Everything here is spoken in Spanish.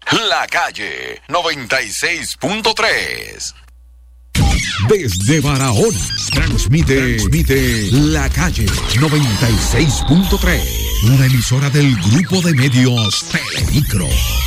La Calle 96.3. Desde Barahona, transmite La Calle 96.3, una emisora del grupo de medios Telemicro.